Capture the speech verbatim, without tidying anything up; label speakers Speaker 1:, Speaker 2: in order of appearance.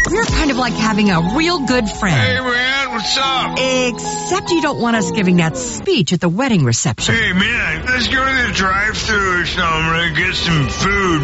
Speaker 1: We're kind of like having a real good
Speaker 2: Hey,
Speaker 1: friend.
Speaker 2: man, what's up?
Speaker 1: Except you don't want us giving that speech at the wedding reception.
Speaker 2: Hey, man, let's go to the drive-thru or something and get some food.